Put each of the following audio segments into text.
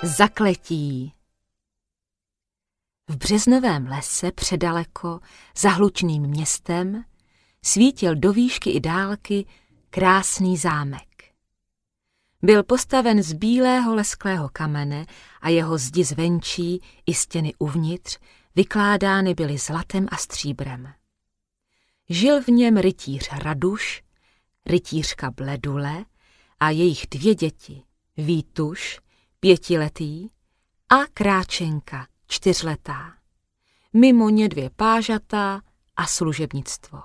Zakletí. V březnovém lese předaleko, za hlučným městem, svítil do výšky i dálky krásný zámek. Byl postaven z bílého lesklého kamene a jeho zdi zvenčí i stěny uvnitř vykládány byly zlatem a stříbrem. Žil v něm rytíř Raduš, rytířka Bledule a jejich 2 děti, Vítuš, 5letý, a Kráčenka, 4letá. Mimo ně 2 pážatá a služebnictvo.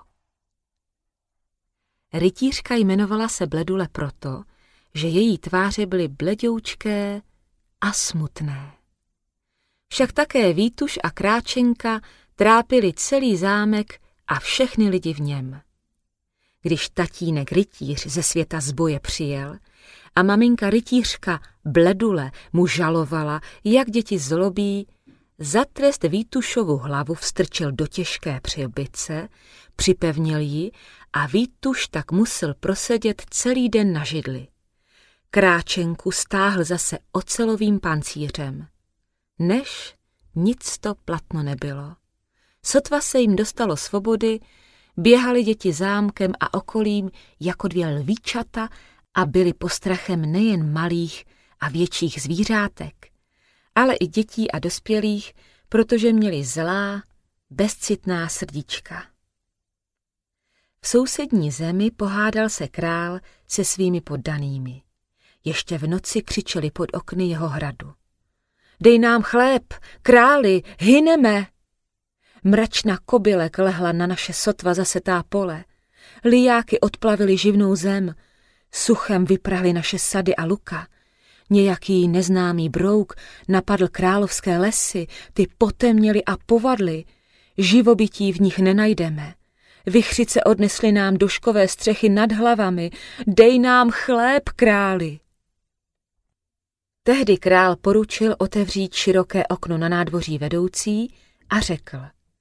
Rytířka jmenovala se Bledule proto, že její tváře byly bledoučké a smutné. Však také Vítuš a Kráčenka trápili celý zámek a všechny lidi v něm. Když tatínek rytíř ze světa z boje přijel a maminka rytířka Bledule mu žalovala, jak děti zlobí, za trest Vítušovu hlavu vstrčil do těžké přilbice, připevnil ji a Vítuš tak musel prosedět celý den na židli. Kráčenku stáhl zase ocelovým pancířem. Než nic to platno nebylo. Sotva se jim dostalo svobody, běhali děti zámkem a okolím jako 2 lvíčata a byli postrachem nejen malých a větších zvířátek, ale i dětí a dospělých, protože měli zlá, bezcitná srdíčka. V sousední zemi pohádal se král se svými poddanými. Ještě v noci křičeli pod okny jeho hradu. Dej nám chléb, králi, hyneme! Mračna kobylek lehla na naše sotva zasetá pole. Lijáky odplavily živnou zem. Suchem vyprahly naše sady a luka. Nějaký neznámý brouk napadl královské lesy, ty potemněly a povadly. Živobytí v nich nenajdeme. Vichřice odnesly nám doškové střechy nad hlavami. Dej nám chléb, králi! Tehdy král poručil otevřít široké okno na nádvoří vedoucí a řekl: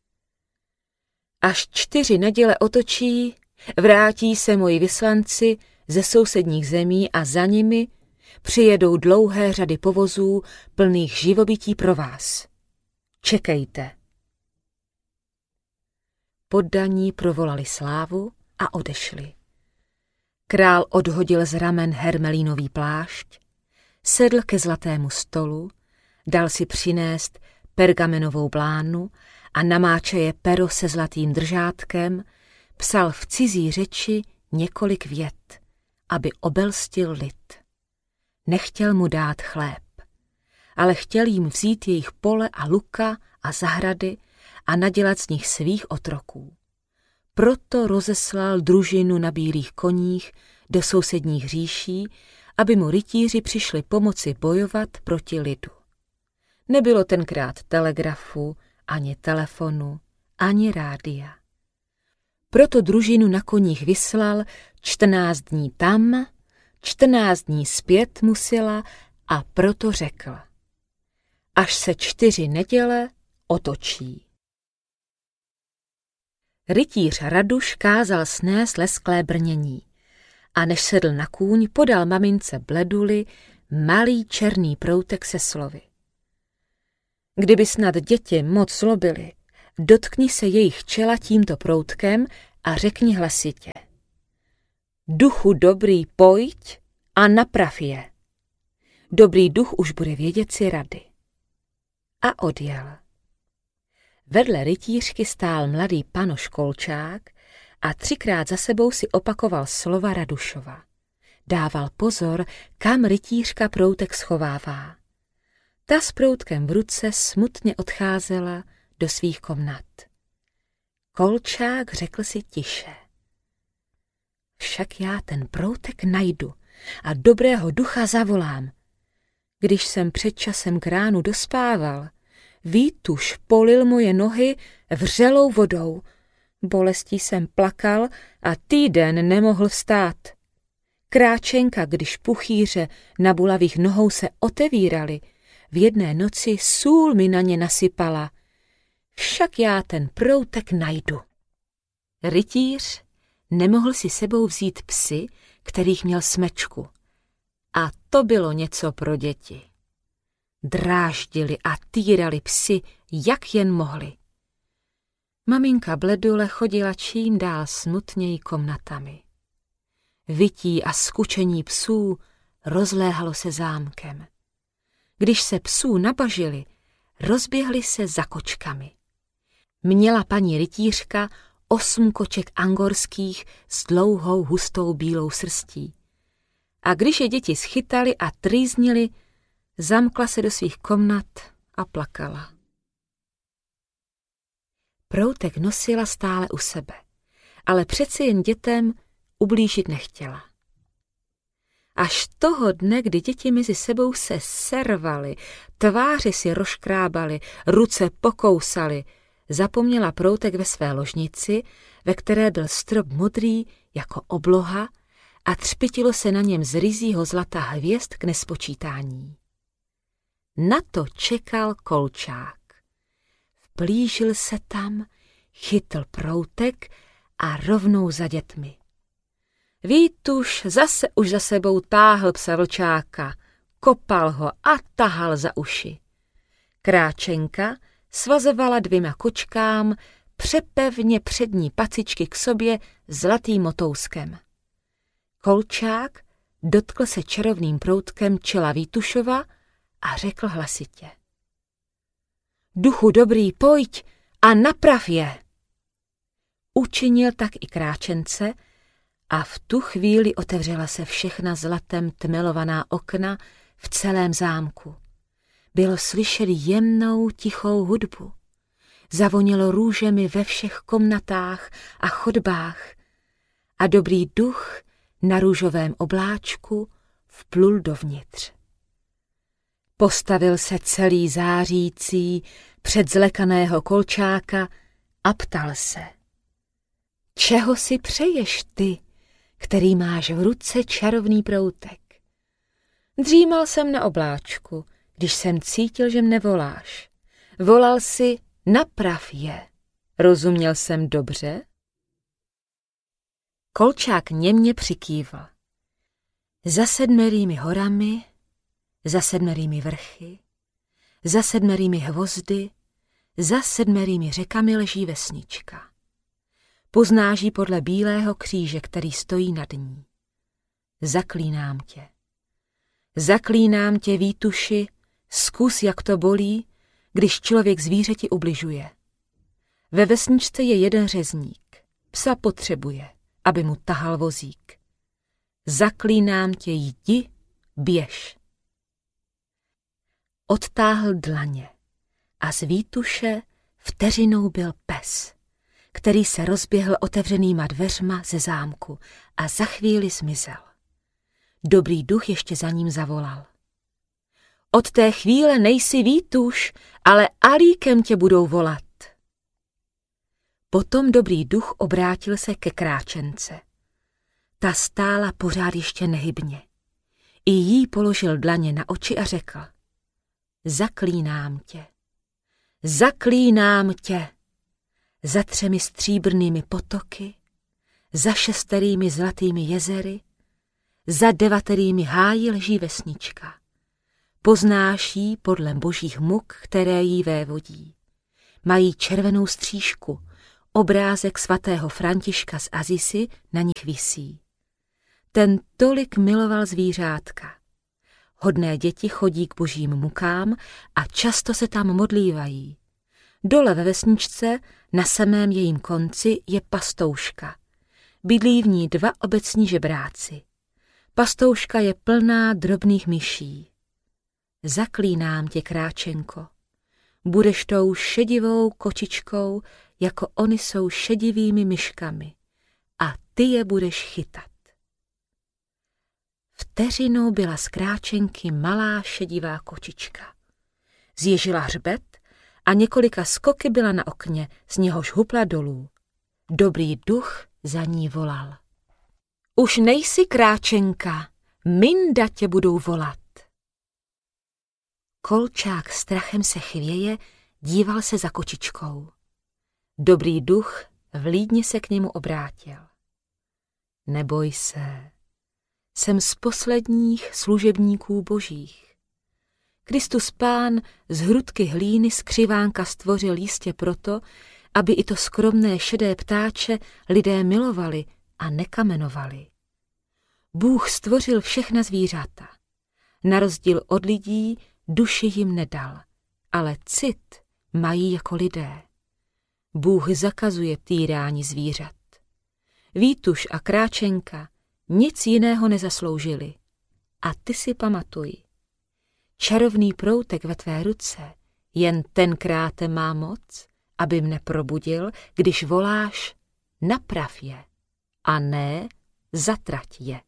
Až 4 neděle otočí, vrátí se moji vyslanci ze sousedních zemí a za nimi přijedou dlouhé řady povozů plných živobytí pro vás. Čekejte. Poddaní provolali slávu a odešli. Král odhodil z ramen hermelínový plášť, sedl ke zlatému stolu, dal si přinést pergamenovou blánu a namáčeje pero se zlatým držátkem, psal v cizí řeči několik vět, aby obelstil lid. Nechtěl mu dát chléb, ale chtěl jim vzít jejich pole a luka a zahrady a nadělat z nich svých otroků. Proto rozeslal družinu na bílých koních do sousedních říší, aby mu rytíři přišli pomoci bojovat proti lidu. Nebylo tenkrát telegrafu, ani telefonu, ani rádia. Proto družinu na koních vyslal 14 dní tam, 14 dní zpět musela a proto řekl: až se 4 neděle otočí. Rytíř Raduš kázal snést lesklé brnění a než sedl na kůň, podal mamince Bleduli malý černý proutek se slovy: kdyby snad děti moc zlobily, dotkni se jejich čela tímto proutkem a řekni hlasitě: duchu dobrý, pojď a naprav je. Dobrý duch už bude vědět si rady. A odjel. Vedle rytířky stál mladý panoš Kolčák a 3krát za sebou si opakoval slova Radušova. Dával pozor, kam rytířka proutek schovává. Ta s proutkem v ruce smutně odcházela do svých komnat. Kolčák řekl si tiše: však já ten proutek najdu a dobrého ducha zavolám. Když jsem před časem k ránu dospával, Vítuš polil moje nohy vřelou vodou. Bolestí jsem plakal a týden nemohl vstát. Kráčenka, když puchýře na bulavých nohou se otevíraly, v jedné noci sůl mi na ně nasypala. Však já ten proutek najdu. Rytíř nemohl si sebou vzít psy, kterých měl smečku. A to bylo něco pro děti. Dráždili a týrali psi, jak jen mohli. Maminka Bledule chodila čím dál smutněji komnatami. Vytí a skučení psů rozléhalo se zámkem. Když se psů nabažili, rozběhli se za kočkami. Měla paní rytířka 8 koček angorských s dlouhou hustou bílou srstí. A když je děti schytali a trýznili, zamkla se do svých komnat a plakala. Proutek nosila stále u sebe, ale přeci jen dětem ublížit nechtěla. Až toho dne, kdy děti mezi sebou se servaly, tváře si rozškrábaly, ruce pokousaly, zapomněla Proutek ve své ložnici, ve které byl strop modrý jako obloha a třpytilo se na něm z ryzího zlata hvězd k nespočítání. Na to čekal Kolčák. Vplížil se tam, chytl Proutek a rovnou za dětmi. Vítuš zase už za sebou táhl psa Vlčáka, kopal ho a tahal za uši. Kráčenka svazovala 2 kočkám přepevně přední pacičky k sobě zlatým motouskem. Kolčák dotkl se čarovným proutkem čela Vítušova a řekl hlasitě. Duchu dobrý, pojď a naprav je. Učinil tak i kráčence a v tu chvíli otevřela se všechna zlatem tmelovaná okna v celém zámku. Bylo slyšet jemnou, tichou hudbu. Zavonilo růžemi ve všech komnatách a chodbách a dobrý duch na růžovém obláčku vplul dovnitř. Postavil se celý zářící před zlekaného Kolčáka a ptal se. Čeho si přeješ ty, který máš v ruce čarovný proutek? Dřímal jsem na obláčku, když jsem cítil, že mne voláš. Volal si, naprav je. Rozuměl jsem dobře? Kolčák němě přikývl. Za 7 horami, za 7 vrchy, za 7 hvozdy, za 7 řekami leží vesnička. Poznáš ji podle bílého kříže, který stojí nad ní. Zaklínám tě. Zaklínám tě, Vítuši, zkus, jak to bolí, když člověk zvířeti ubližuje. Ve vesničce je jeden řezník. Psa potřebuje, aby mu tahal vozík. Zaklínám tě, jdi, běž. Odtáhl dlaně a z Vítuše vteřinou byl pes, který se rozběhl otevřenýma dveřma ze zámku a za chvíli zmizel. Dobrý duch ještě za ním zavolal. Od té chvíle nejsi Vítuš, ale Alíkem tě budou volat. Potom dobrý duch obrátil se ke kráčence. Ta stála pořád ještě nehybně. I jí položil dlaně na oči a řekl. Zaklínám tě. Zaklínám tě. Za 3 stříbrnými potoky, za 6 zlatými jezery, za 9 háji leží vesnička. Poznáš jí podle božích muk, které jí vévodí. Mají červenou střížku, obrázek svatého Františka z Asisi na nich visí. Ten tolik miloval zvířátka. Hodné děti chodí k božím mukám a často se tam modlívají. Dole ve vesničce, na samém jejím konci, je pastouška. Bydlí v ní 2 obecní žebráci. Pastouška je plná drobných myší. Zaklínám tě, kráčenko. Budeš tou šedivou kočičkou, jako oni jsou šedivými myškami. A ty je budeš chytat. Vteřinou byla z kráčenky malá šedivá kočička. Zježila hřbet a několika skoky byla na okně, z něhož hupla dolů. Dobrý duch za ní volal. Už nejsi kráčenka, Minda tě budou volat. Kolčák strachem se chvěje, díval se za kočičkou. Dobrý duch vlídně se k němu obrátil. Neboj se, jsem z posledních služebníků božích. Kristus Pán z hrudky hlíny skřivánka stvořil jistě proto, aby i to skromné šedé ptáče lidé milovali a nekamenovali. Bůh stvořil všechna zvířata. Na rozdíl od lidí duši jim nedal, ale cit mají jako lidé. Bůh zakazuje týrání zvířat. Výtuš a kráčenka nic jiného nezasloužili. A ty si pamatuj. Čarovný proutek ve tvé ruce jen tenkrát má moc, aby mne probudil, když voláš naprav je, a ne zatrať je.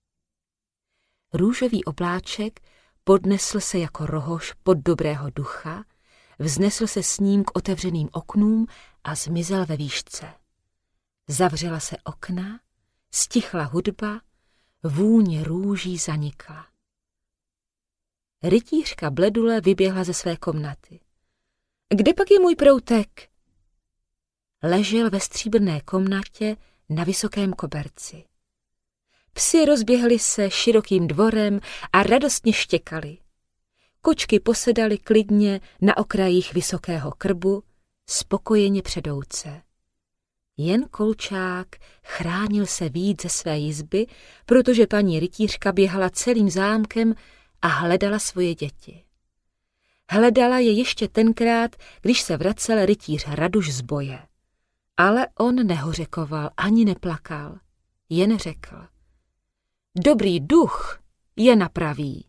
Růžový obláček podnesl se jako rohož pod dobrého ducha, vznesl se s ním k otevřeným oknům a zmizel ve výšce. Zavřela se okna, stichla hudba, vůně růží zanikla. Rytířka Bledule vyběhla ze své komnaty. Kde pak je můj proutek? Ležel ve stříbrné komnatě na vysokém koberci. Psi rozběhli se širokým dvorem a radostně štěkali. Kočky posedaly klidně na okrajích vysokého krbu, spokojeně předouce. Jen Kolčák chránil se víc ze své jizby, protože paní rytířka běhala celým zámkem a hledala svoje děti. Hledala je ještě tenkrát, když se vracel rytíř Raduš z boje. Ale on nehořekoval ani neplakal, jen řekl: Dobrý duch je napraví.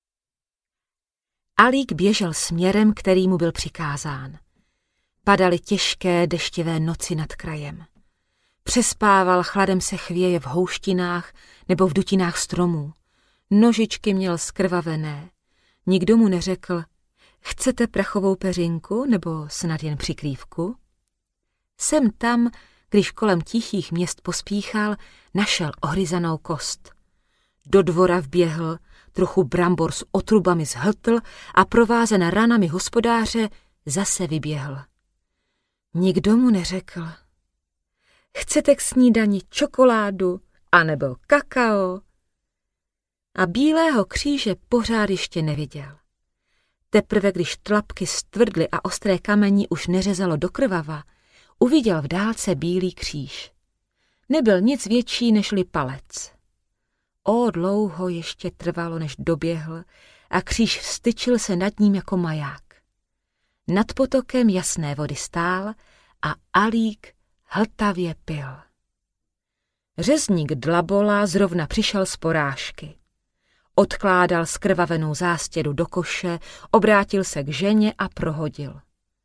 Alík běžel směrem, který mu byl přikázán. Padaly těžké deštivé noci nad krajem. Přespával, chladem se chvěje v houštinách nebo v dutinách stromů. Nožičky měl skrvavené. Nikdo mu neřekl: Chcete prachovou peřinku nebo snad jen přikrývku? Sem tam, když kolem tichých měst pospíchal, našel ohryzanou kost. Do dvora vběhl, trochu brambor s otrubami zhltl a provázen ranami hospodáře zase vyběhl. Nikdo mu neřekl: Chcete k snídani čokoládu anebo kakao? A bílého kříže pořád ještě neviděl. Teprve když tlapky stvrdly a ostré kamení už neřezalo do krvava, uviděl v dálce bílý kříž. Nebyl nic větší nežli palec. Dlouho ještě trvalo, než doběhl a kříž vztyčil se nad ním jako maják. Nad potokem jasné vody stál a Alík hltavě pil. Řezník Dlabola zrovna přišel z porážky. Odkládal skrvavenou zástěru do koše, obrátil se k ženě a prohodil: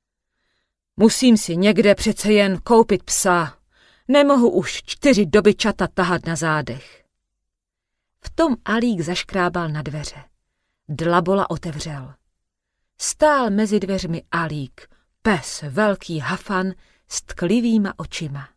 Musím si někde přece jen koupit psa. Nemohu už 4 dobyčata tahat na zádech. V tom Alík zaškrábal na dveře. Dlabola otevřel. Stál mezi dveřmi Alík, pes, velký hafan s tklivýma očima.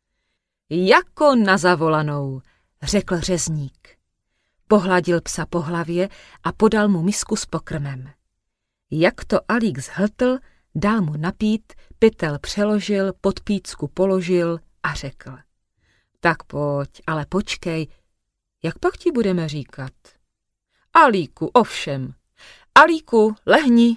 Jako na zavolanou, řekl řezník. Pohladil psa po hlavě a podal mu misku s pokrmem. Jak to Alík zhltl, dal mu napít, pytel přeložil, pod pícku položil a řekl: Tak pojď, ale počkej, jak pak ti budeme říkat? Alíku, ovšem. Alíku, lehni.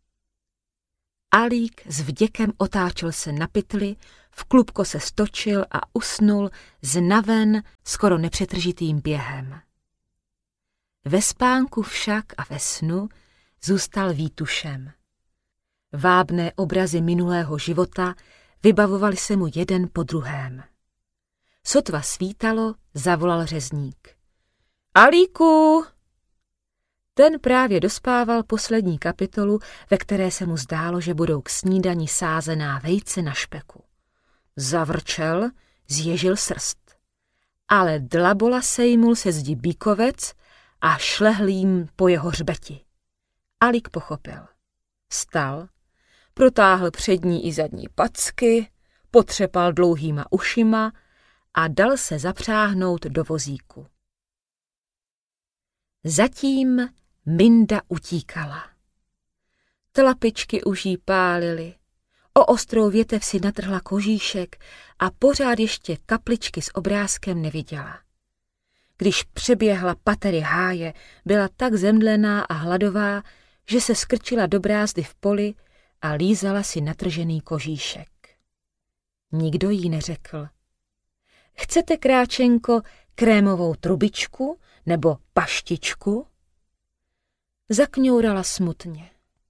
Alík s vděkem otáčel se na pytli, v klubko se stočil a usnul znaven skoro nepřetržitým během. Ve spánku však a ve snu zůstal výtušem. Vábné obrazy minulého života vybavovaly se mu jeden po druhém. Sotva svítalo, zavolal řezník: Alíku! Ten právě dospával poslední kapitolu, ve které se mu zdálo, že budou k snídani sázená vejce na špeku. Zavrčel, zježil srst. Ale Dlabola sejmul se zdi bíkovec a šlehl jim po jeho hřbeti. Alík pochopil. Vstal, protáhl přední i zadní packy, potřepal dlouhýma ušima a dal se zapřáhnout do vozíku. Zatím Minda utíkala. Tlapičky už jí pálily, o ostrou větev si natrhla kožíšek a pořád ještě kapličky s obrázkem neviděla. Když přeběhla patery háje, byla tak zemdlená a hladová, že se skrčila do brázdy v poli a lízala si natržený kožíšek. Nikdo jí neřekl: Chcete, kráčenko, krémovou trubičku nebo paštičku? Zakňourala smutně.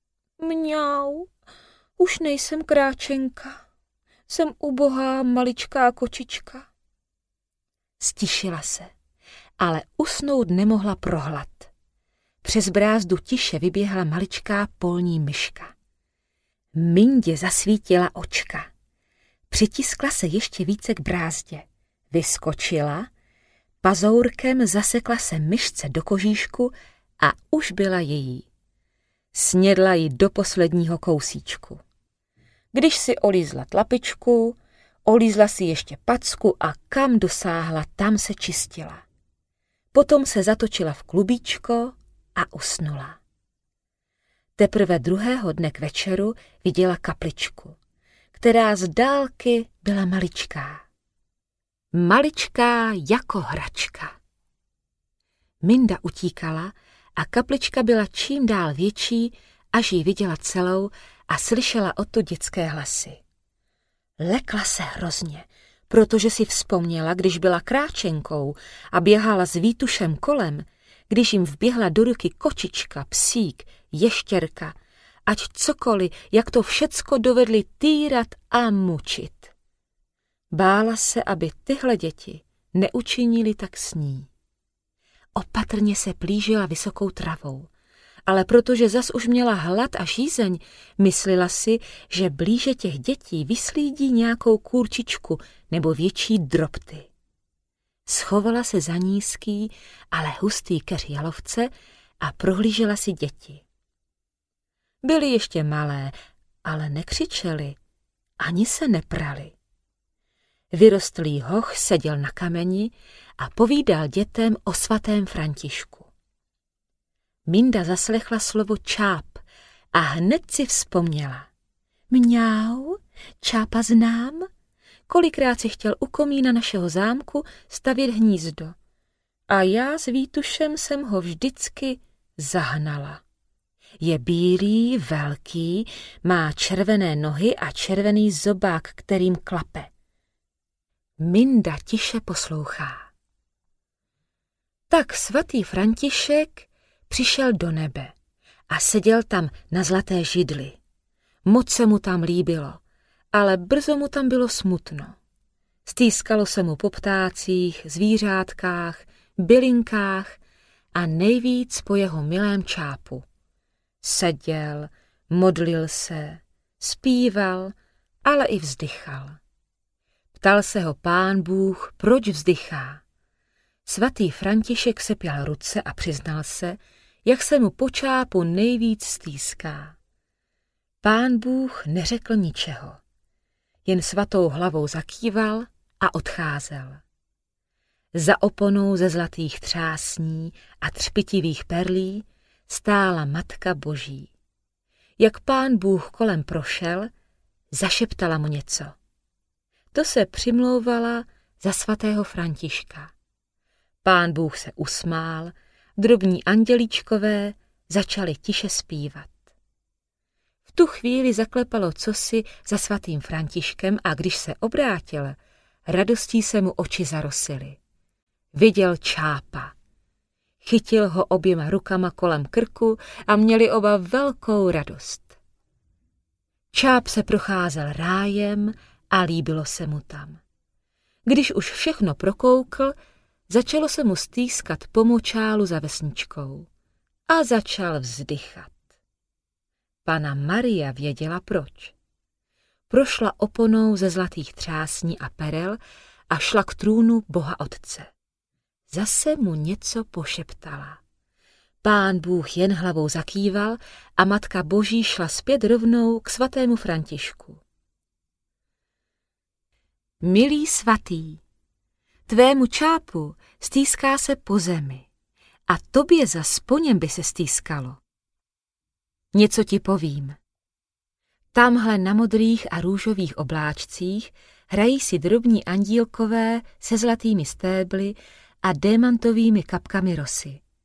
Mňau, už nejsem kráčenka, jsem ubohá maličká kočička. Stišila se, ale usnout nemohla pro hlad. Přes brázdu tiše vyběhla maličká polní myška. Mindě zasvítila očka. Přitiskla se ještě více k brázdě. Vyskočila, pazourkem zasekla se myšce do kožíšku a už byla její. Snědla ji do posledního kousíčku. Když si olízla tlapičku, olízla si ještě packu a kam dosáhla, tam se čistila. Potom se zatočila v klubíčko a usnula. Teprve druhého dne k večeru viděla kapličku, která z dálky byla maličká. Maličká jako hračka. Minda utíkala a kaplička byla čím dál větší, až ji viděla celou a slyšela odtud dětské hlasy. Lekla se hrozně, protože si vzpomněla, když byla kráčenkou a běhala s Vítušem kolem, když jim vběhla do ruky kočička, psík, ještěrka, ať cokoliv, jak to všecko dovedli týrat a mučit. Bála se, aby tyhle děti neučinili tak s ní. Opatrně se plížila vysokou travou, ale protože zas už měla hlad a žízeň, myslela si, že blíže těch dětí vyslídí nějakou kurčičku nebo větší drobty. Schovala se za nízký, ale hustý keř jalovce a prohlížela si děti. Byly ještě malé, ale nekřičeli, ani se neprali. Vyrostlý hoch seděl na kameni a povídal dětem o svatém Františku. Minda zaslechla slovo čáp a hned si vzpomněla. Mňau, čápa znám, kolikrát si chtěl u komína našeho zámku stavět hnízdo. A já s Vítušem jsem ho vždycky zahnala. Je bílý, velký, má červené nohy a červený zobák, kterým klape. Minda tiše poslouchá. Tak svatý František přišel do nebe a seděl tam na zlaté židli. Moc se mu tam líbilo, ale brzo mu tam bylo smutno. Stýskalo se mu po ptácích, zvířátkách, bylinkách a nejvíc po jeho milém čápu. Seděl, modlil se, zpíval, ale i vzdychal. Ptal se ho Pán Bůh, proč vzdychá. Svatý František sepěl ruce a přiznal se, jak se mu po čápu nejvíc stýská. Pán Bůh neřekl ničeho, jen svatou hlavou zakýval a odcházel. Za oponou ze zlatých třásní a třpitivých perlí stála Matka Boží. Jak Pán Bůh kolem prošel, zašeptala mu něco. To se přimlouvala za svatého Františka. Pán Bůh se usmál, drobní andělíčkové začali tiše zpívat. V tu chvíli zaklepalo cosi za svatým Františkem a když se obrátil, radostí se mu oči zarosily. Viděl čápa. Chytil ho oběma rukama kolem krku a měli oba velkou radost. Čáp se procházel rájem a líbilo se mu tam. Když už všechno prokoukl, začalo se mu stýskat po močálu za vesničkou a začal vzdychat. Panna Maria věděla proč. Prošla oponou ze zlatých třásní a perel a šla k trůnu Boha Otce. Zase mu něco pošeptala. Pán Bůh jen hlavou zakýval a Matka Boží šla zpět rovnou k svatému Františku. Milý svatý, tvému čápu stýská se po zemi a tobě zas po něm by se stýskalo. Něco ti povím. Tamhle na modrých a růžových obláčcích hrají si drobní andílkové se zlatými stébly a démantovými kapkami rosy.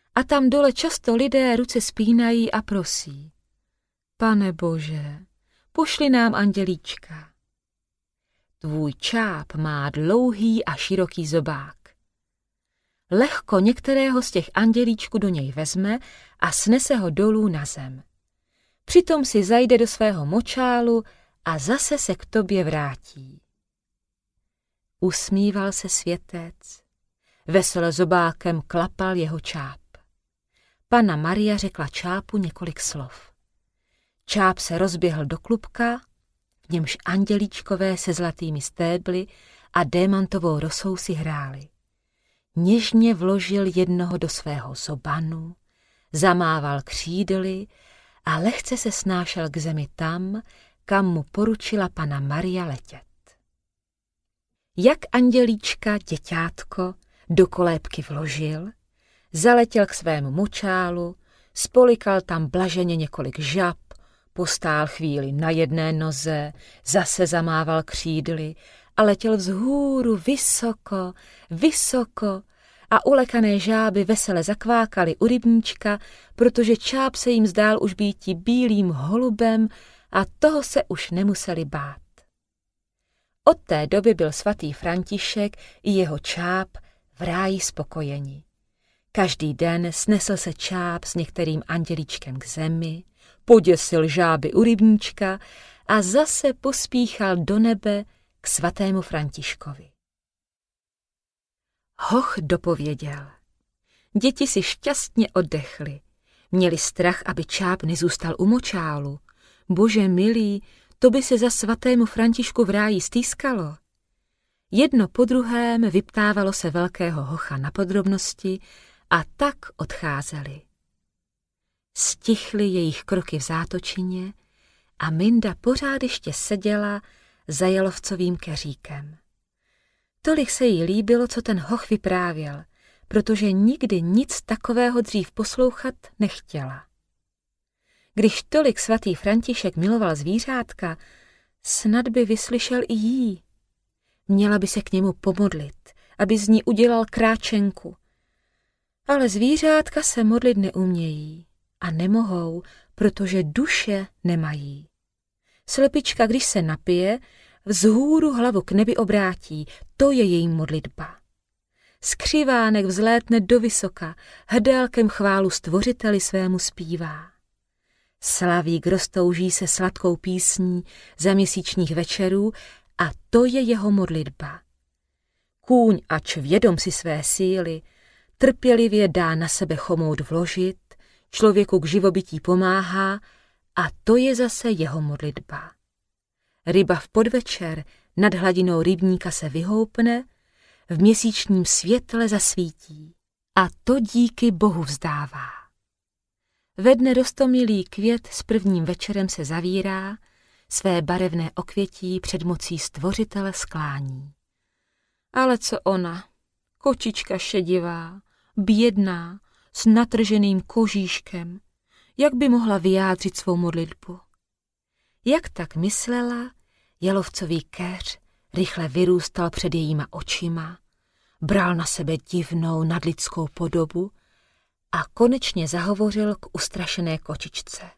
A tam dole často lidé ruce spínají a prosí: Pane Bože, pošli nám andělíčka. Tvůj čáp má dlouhý a široký zobák. Lehko některého z těch andělíčků do něj vezme a snese ho dolů na zem. Přitom si zajde do svého močálu a zase se k tobě vrátí. Usmíval se světec. Vesele zobákem klapal jeho čáp. Panna Maria řekla čápu několik slov. Čáp se rozběhl do klubka, v němž andělíčkové se zlatými stébly a démantovou rosou si hráli. Něžně vložil jednoho do svého zobanu, zamával křídly a lehce se snášel k zemi tam, kam mu poručila Panna Maria letět. Jak andělíčka, děťátko, do kolébky vložil, zaletěl k svému močálu, spolikal tam blaženě několik žab, postál chvíli na jedné noze, zase zamával křídly a letěl vzhůru vysoko, vysoko a ulekané žáby vesele zakvákaly u rybníčka, protože čáp se jim zdál už býti bílým holubem a toho se už nemuseli bát. Od té doby byl svatý František i jeho čáp v ráji spokojeni. Každý den snesl se čáp s některým andělíčkem k zemi, poděsil žáby u rybníčka a zase pospíchal do nebe k svatému Františkovi. Hoch dopověděl. Děti si šťastně oddechly. Měli strach, aby čáp nezůstal u močálu. Bože milý, to by se za svatému Františku v ráji stýskalo. Jedno po druhém vyptávalo se velkého hocha na podrobnosti a tak odcházeli. Stichly jejich kroky v zátočině a Minda pořád ještě seděla za jalovcovým keříkem. Tolik se jí líbilo, co ten hoch vyprávěl, protože nikdy nic takového dřív poslouchat nechtěla. Když tolik svatý František miloval zvířátka, snad by vyslyšel i jí. Měla by se k němu pomodlit, aby z ní udělal kráčenku. Ale zvířátka se modlit neumějí a nemohou, protože duše nemají. Slepička, když se napije, vzhůru hlavu k nebi obrátí, to je její modlitba. Skřivánek vzlétne do vysoka, hdálkem chválu stvořiteli svému zpívá. Slavík roztouží se sladkou písní za měsíčních večerů a to je jeho modlitba. Kůň, ač vědom si své síly, trpělivě dá na sebe chomout vložit, člověku k živobytí pomáhá a to je zase jeho modlitba. Ryba v podvečer nad hladinou rybníka se vyhoupne, v měsíčním světle zasvítí a to díky Bohu vzdává. Ve dne roztomilý květ s prvním večerem se zavírá, své barevné okvětí před mocí stvořitele sklání. Ale co ona, kočička šedivá, bědná, s natrženým kožíškem, jak by mohla vyjádřit svou modlitbu? Jak tak myslela, jalovcový keř rychle vyrůstal před jejíma očima, bral na sebe divnou nadlidskou podobu a konečně zahovořil k ustrašené kočičce.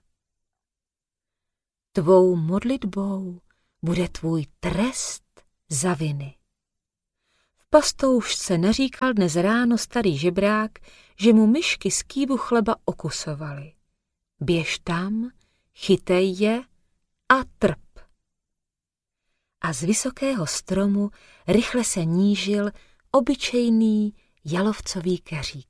Tvou modlitbou bude tvůj trest za viny. V pastoušce neříkal dnes ráno starý žebrák, že mu myšky z kýbu chleba okusovaly. Běž tam, chytej je a trp. A z vysokého stromu rychle se nížil obyčejný jalovcový keřík.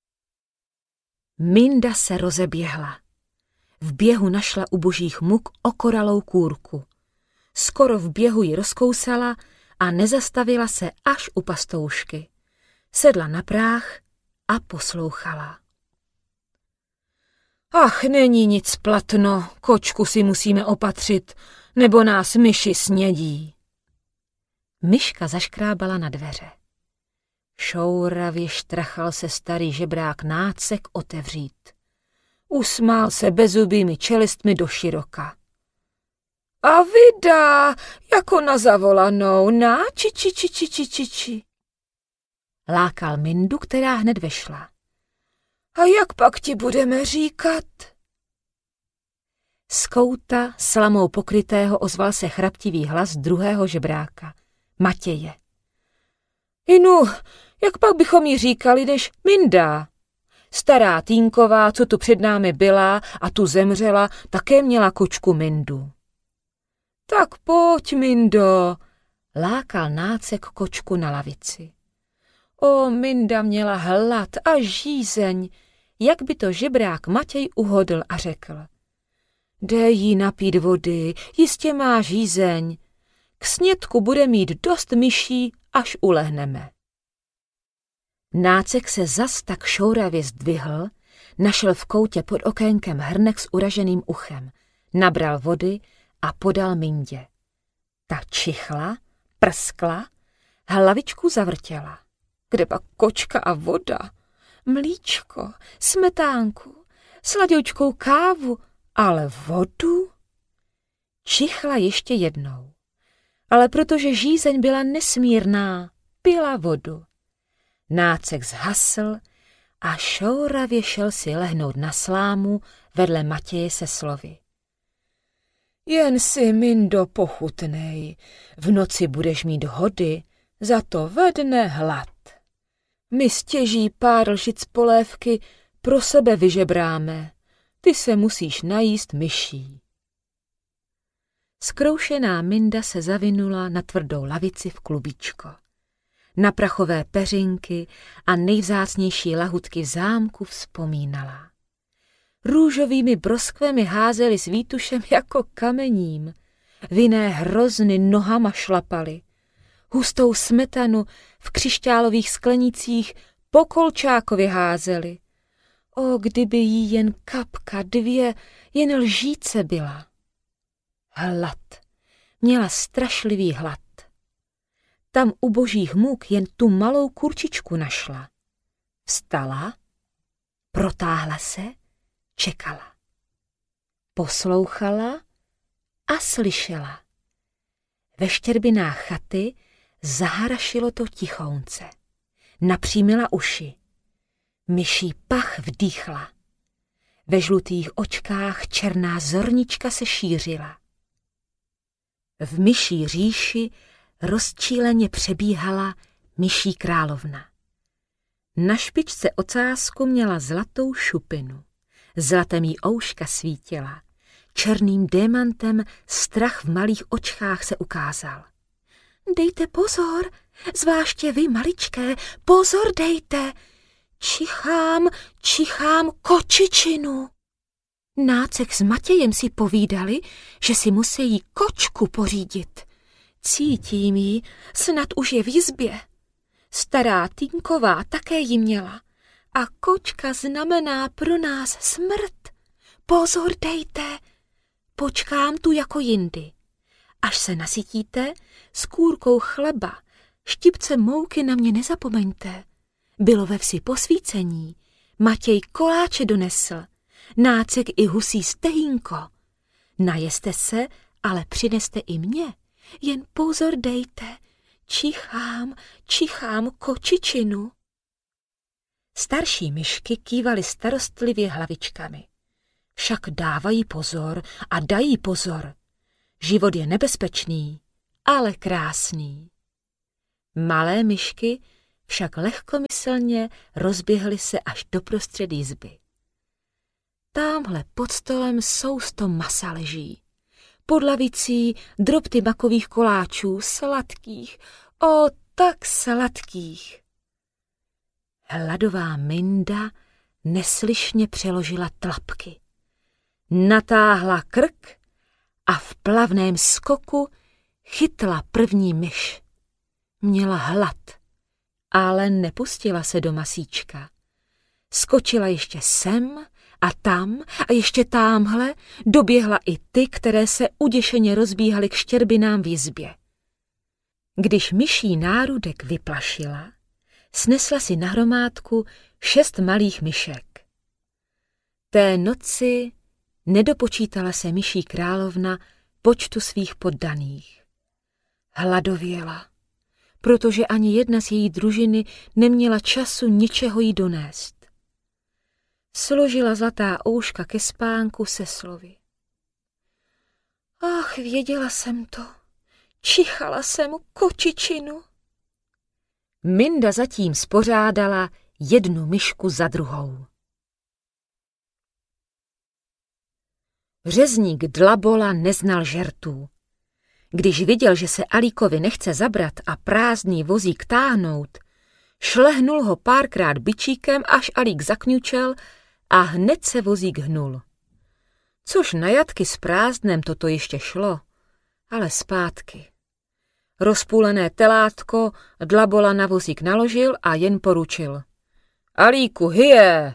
Minda se rozeběhla. V běhu našla u božích muk okoralou kůrku. Skoro v běhu ji rozkousala a nezastavila se až u pastoušky. Sedla na práh a poslouchala. Ach, není nic platno, kočku si musíme opatřit, nebo nás myši snědí. Myška zaškrábala na dveře. Šouravě štrachal se starý žebrák nácek otevřít. Usmál se bezubými čelistmi doširoka. A vydá, jako na zavolanou, na či. Lákal Mindu, která hned vešla. A jak pak ti budeme říkat? Z kouta slamou pokrytého ozval se chraptivý hlas druhého žebráka, Matěje. Inu, jak pak bychom jí říkali než Minda? Stará Týnková, co tu před námi byla a tu zemřela, také měla kočku Mindu. Tak pojď, Mindo, lákal Nácek kočku na lavici. O, Minda měla hlad a žízeň, jak by to žebrák Matěj uhodl a řekl. Dej jí napít vody, jistě má žízeň. K snědku bude mít dost myší, až ulehneme. Nácek se zas tak šouravě zdvihl, našel v koutě pod okénkem hrnek s uraženým uchem, nabral vody a podal Mindě. Ta čichla, prskla, hlavičku zavrtěla. Kde pak kočka a voda, mlíčko, smetánku, sladěčkou kávu, ale vodu? Čichla ještě jednou, ale protože žízeň byla nesmírná, pila vodu. Nácek zhasl a šouravě šel si lehnout na slámu vedle Matěje se slovy. Jen si, Mindo, pochutnej, v noci budeš mít hody, za to ve dne hlad. My stěží pár lžic polévky pro sebe vyžebráme, ty se musíš najíst myší. Zkroušená Minda se zavinula na tvrdou lavici v klubíčko. Na prachové peřinky a nejvzácnější lahutky v zámku vzpomínala. Růžovými broskvemi házeli s výtušem jako kamením, vinné hrozny nohama šlapali, hustou smetanu v křišťálových sklenicích po Kolčákově házeli. O, kdyby jí jen kapka, dvě, jen lžíce byla. Hlad. Měla strašlivý hlad. Tam u božích můk jen tu malou kurčičku našla. Vstala, protáhla se, čekala. Poslouchala a slyšela. Ve štěrbinách chaty zaharašilo to tichounce. Napřímila uši. Myší pach vdýchla. Ve žlutých očkách černá zornička se šířila. V myší říši rozčíleně přebíhala myší královna. Na špičce ocásku měla zlatou šupinu. Zlatem jí ouška svítila. Černým démantem strach v malých očkách se ukázal. Dejte pozor, zvláště vy, maličké, pozor dejte. Čichám kočičinu. Nácek s Matějem si povídali, že si musí kočku pořídit. Cítím ji, snad už je v jizbě. Stará Týnková také ji měla. A kočka znamená pro nás smrt. Pozor dejte, počkám tu jako jindy. Až se nasytíte, s kůrkou chleba, štipce mouky na mě nezapomeňte. Bylo ve vsi posvícení, Matěj koláče donesl, Nácek i husí stehínko. Najeste se, ale přineste i mě, jen pozor dejte, čichám kočičinu. Starší myšky kývaly starostlivě hlavičkami. Však dávají pozor a dají pozor. Život je nebezpečný, ale krásný. Malé myšky však lehkomyslně rozběhly se až doprostřed jizby. Támhle pod stolem sousto masa leží. Pod lavicí drobty makových koláčů, sladkých, o tak sladkých. Hladová Minda neslyšně přeložila tlapky. Natáhla krk a v plavném skoku chytla první myš. Měla hlad, ale nepustila se do masíčka. Skočila ještě sem a tam a ještě támhle, doběhla i ty, které se uděšeně rozbíhaly k štěrbinám v jizbě. Když myší nárudek vyplašila, snesla si na hromádku 6 malých myšek. Té noci nedopočítala se myší královna počtu svých poddaných. Hladověla, protože ani jedna z její družiny neměla času ničeho jí donést. složila zlatá ouška ke spánku se slovy. Ach, věděla jsem to. Čichala jsem kočičinu. Minda zatím spořádala jednu myšku za druhou. Řezník Dlabola neznal žertů. Když viděl, že se Alíkovi nechce zabrat a prázdný vozík táhnout, šlehnul ho párkrát bičíkem, až Alík zakňučel a hned se vozík hnul. Což na jatky s prázdnem toto ještě šlo, ale zpátky. Rozpůlené telátko Dlabola na vozík naložil a jen poručil. Alíku, hyje!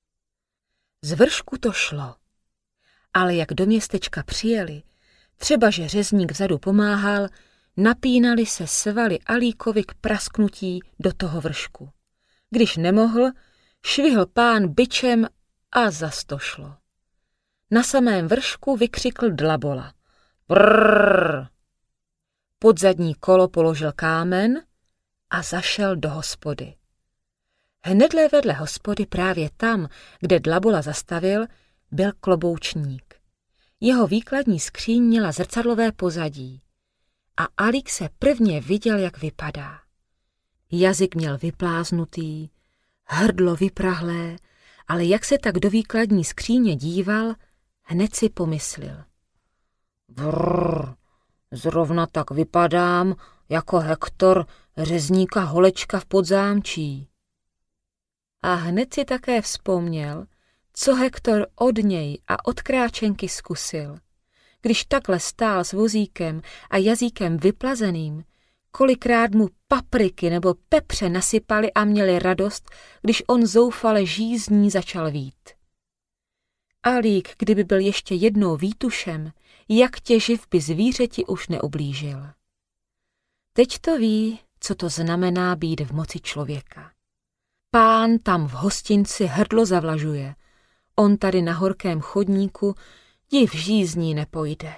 Z vršku to šlo, ale jak do městečka přijeli, třeba že řezník vzadu pomáhal, napínali se svaly Alíkovi k prasknutí do toho vršku. Když nemohl, švihl pán bičem a zas to šlo. Na samém vršku vykřikl Dlabola. Brrr! Pod zadní kolo položil kámen a zašel do hospody. Hnedle vedle hospody, právě tam, kde Dlabola zastavil, byl kloboučník. Jeho výkladní skříň měla zrcadlové pozadí a Alík se prvně viděl, jak vypadá. Jazyk měl vypláznutý, hrdlo vyprahlé, ale jak se tak do výkladní skříně díval, hned si pomyslel. Brrr, zrovna tak vypadám jako Hektor, řezníka Holečka v Podzámčí. A hned si také vzpomněl, co Hektor od něj a od Kráčenky zkusil. Když takhle stál s vozíkem a jazykem vyplazeným, kolikrát mu papriky nebo pepře nasypali a měli radost, když on zoufale žízní začal vít. Alík, kdyby byl ještě jednou výtušem, jak těživ by zvířeti už neublížil. Teď to ví, co to znamená být v moci člověka. Pán tam v hostinci hrdlo zavlažuje, on tady na horkém chodníku div žízní nepojde.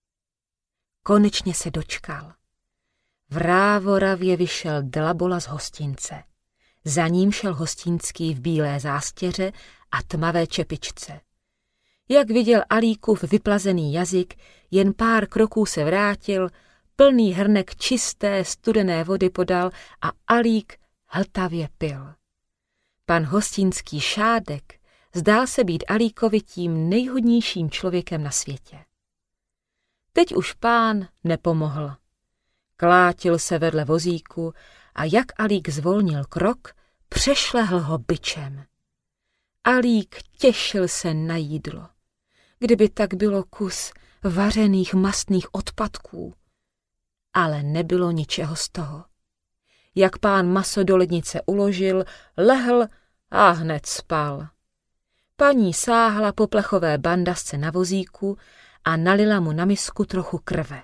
Konečně se dočkal. Vrávoravě vyšel Dlabola z hostince. Za ním šel hostinský v bílé zástěře a tmavé čepičce. Jak viděl Alíkův vyplazený jazyk, jen pár kroků se vrátil, plný hrnek čisté studené vody podal a Alík hltavě pil. Pan hostinský Šádek zdál se být Alíkovi tím nejhodnějším člověkem na světě. Teď už pán nepomohl. Klátil se vedle vozíku a jak Alík zvolnil krok, přešlehl ho bičem. Alík těšil se na jídlo. Kdyby tak bylo kus vařených mastných odpadků. Ale nebylo ničeho z toho. Jak pán maso do lednice uložil, lehl a hned spal. Paní sáhla po plechové bandasce na vozíku a nalila mu na misku trochu krve.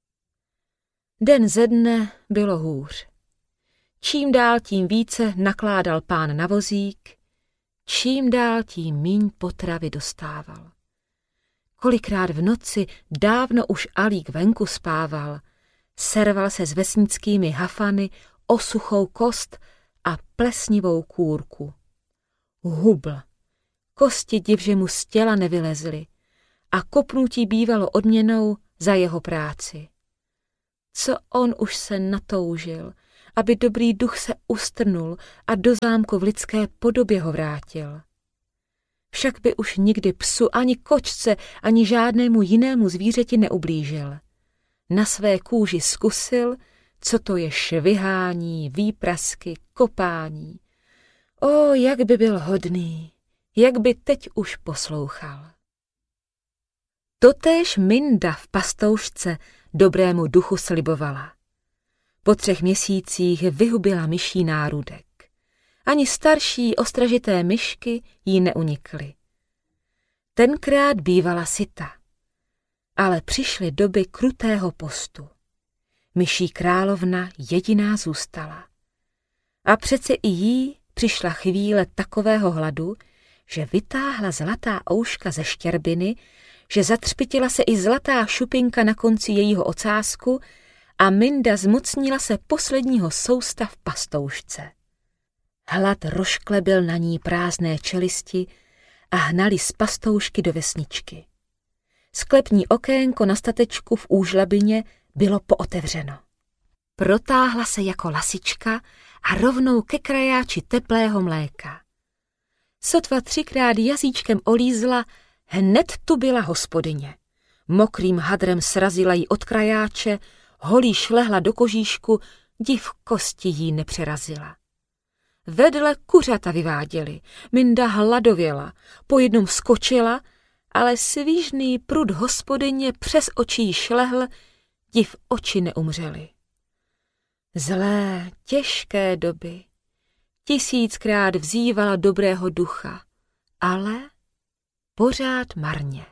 Den ze dne bylo hůř. Čím dál tím více nakládal pán na vozík, čím dál tím míň potravy dostával. Kolikrát v noci dávno už Alík venku spával, serval se s vesnickými hafany o suchou kost a plesnivou kůrku. Hubl, kosti divže mu z těla nevylezly a kopnutí bývalo odměnou za jeho práci. Co on už se natoužil, aby dobrý duch se ustrnul a do zámku v lidské podobě ho vrátil. Však by už nikdy psu, ani kočce, ani žádnému jinému zvířeti neublížil. Na své kůži zkusil, co to je švihání, výprasky, kopání. O, jak by byl hodný, jak by teď už poslouchal. Totéž Minda v pastoušce dobrému duchu slibovala. Po 3 měsících vyhubila myší nárůdek. Ani starší ostražité myšky jí neunikly. Tenkrát bývala syta, ale přišly doby krutého postu. Myší královna jediná zůstala. A přece i jí přišla chvíle takového hladu, že vytáhla zlatá ouška ze štěrbiny, že zatřpitila se i zlatá šupinka na konci jejího ocásku a Minda zmocnila se posledního sousta v pastoušce. Hlad rozklebil na ní prázdné čelisti a hnali z pastoušky do vesničky. Sklepní okénko na statečku v úžlabině bylo pootevřeno. Protáhla se jako lasička a rovnou ke krajáči teplého mléka. Sotva 3krát jazyčkem olízla, hned tu byla hospodyně. Mokrým hadrem srazila ji od krajáče, holí šlehla do kožíšku, div kosti jí nepřerazila. Vedle kuřata vyváděli, Minda hladověla, po jednom vskočila, ale svížný prud hospodyně přes oči jí šlehl, div oči neumřely. Zlé, těžké doby. 1000krát vzývala dobrého ducha, ale pořád marně.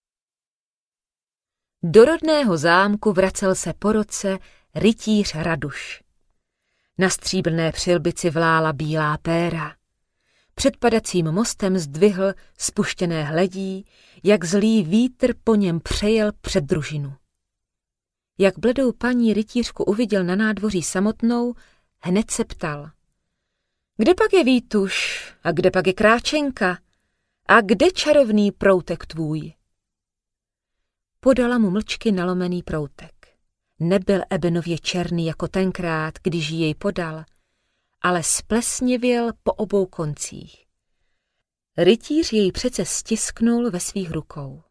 Do rodného zámku vracel se po roce rytíř Raduš. Na stříbrné přilbici vlála bílá péra. Před padacím mostem zdvihl spuštěné hledí, jak zlý vítr po něm přejel před družinu. Jak bledou paní rytířku uviděl na nádvoří samotnou, hned se ptal. Kde pak je Vítuš a kde pak je Kráčenka a kde čarovný proutek tvůj? Podala mu mlčky nalomený proutek. Nebyl ebenově černý jako tenkrát, když jej podal, ale splesnivěl po obou koncích. Rytíř jej přece stisknul ve svých rukou.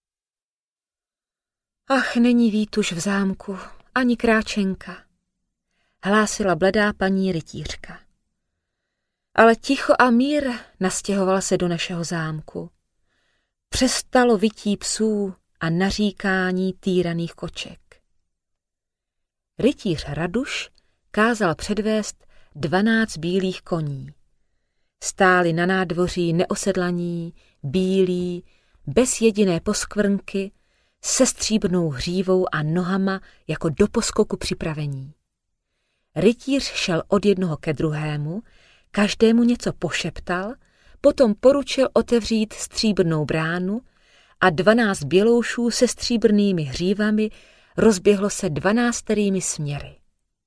Ach, není Vítuš v zámku, ani Kráčenka, hlásila bledá paní rytířka. Ale ticho a mír nastěhoval se do našeho zámku. Přestalo vytí psů a naříkání týraných koček. Rytíř Raduš kázal předvést 12 bílých koní. Stáli na nádvoří neosedlaní, bílí, bez jediné poskvrnky, se stříbrnou hřívou a nohama jako do poskoku připravení. Rytíř šel od jednoho ke druhému, každému něco pošeptal, potom poručil otevřít stříbrnou bránu a 12 běloušů se stříbrnými hřívami rozběhlo se 12 směry.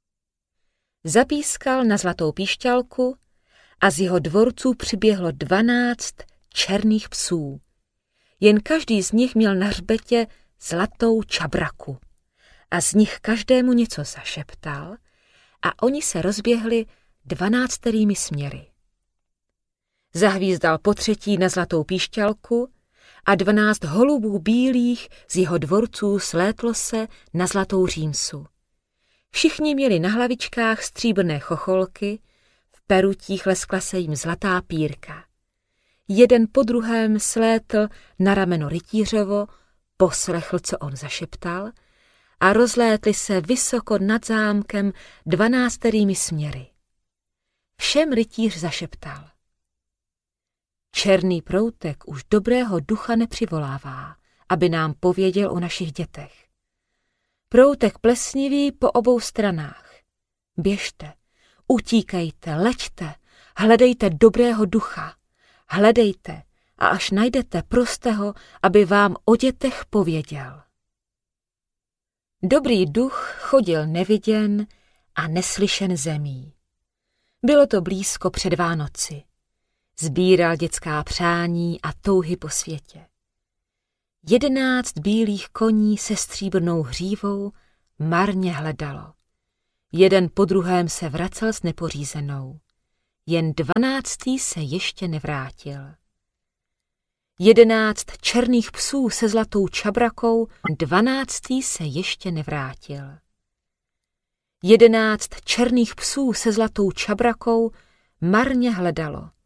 Zapískal na zlatou píšťalku a z jeho dvorců přiběhlo 12 černých psů. Jen každý z nich měl na hřbetě zlatou čabraku a z nich každému něco zašeptal a oni se rozběhli 12 směry. Zahvízdal potřetí na zlatou píšťalku a 12 holubů bílých z jeho dvorců slétlo se na zlatou římsu. Všichni měli na hlavičkách stříbrné chocholky, v perutích leskla se jim zlatá pírka. Jeden po druhém slétl na rameno rytířovo, poslechl, co on zašeptal, a rozlétli se vysoko nad zámkem 12 směry. Všem rytíř zašeptal. Černý proutek už dobrého ducha nepřivolává, aby nám pověděl o našich dětech. Proutek plesnivý po obou stranách. Běžte, utíkejte, leďte, hledejte dobrého ducha, hledejte a až najdete prostého, aby vám o dětech pověděl. Dobrý duch chodil neviděn a neslyšen zemí. Bylo to blízko před Vánoci. Sbíral dětská přání a touhy po světě. 11 bílých koní se stříbrnou hřívou marně hledalo. Jeden po druhém se vracel s nepořízenou. Jen 12. se ještě nevrátil. 11 černých psů se zlatou čabrakou, 12. se ještě nevrátil. 11 černých psů se zlatou čabrakou marně hledalo.